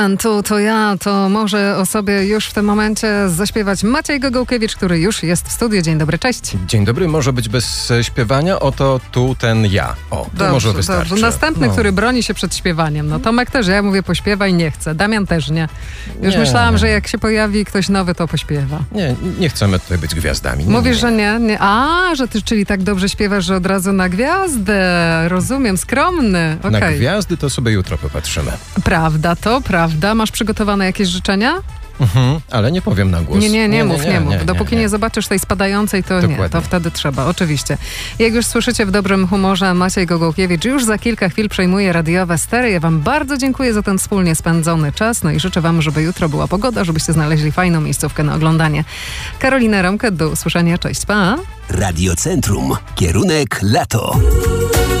To ja, to może o sobie już w tym momencie zaśpiewać Maciej Gogołkiewicz, który już jest w studiu. Dzień dobry, cześć. Dzień dobry, może być bez śpiewania, oto tu ten ja. O, to może wystarczy. Dobrze. Następny, który broni się przed śpiewaniem. No Tomek też, ja mówię pośpiewaj, nie chcę. Damian też nie. Już myślałam, że jak się pojawi ktoś nowy, to pośpiewa. Nie chcemy tutaj być gwiazdami. Mówisz, że nie. A, że ty, czyli tak dobrze śpiewasz, że od razu na gwiazdę. Rozumiem, skromny. Okay. Na gwiazdy to sobie jutro popatrzymy. Prawda, to prawda. Masz przygotowane jakieś życzenia? Ale nie powiem na głos. Nie mów. Dopóki nie zobaczysz tej spadającej, to dokładnie. Nie, to wtedy trzeba, oczywiście. Jak już słyszycie, w dobrym humorze Maciej Gogołkiewicz już za kilka chwil przejmuje radiowe stery. Ja wam bardzo dziękuję za ten wspólnie spędzony czas, no i życzę wam, żeby jutro była pogoda, żebyście znaleźli fajną miejscówkę na oglądanie. Karolina Romkę, do usłyszenia, cześć, pa! Radio Centrum. Kierunek lato.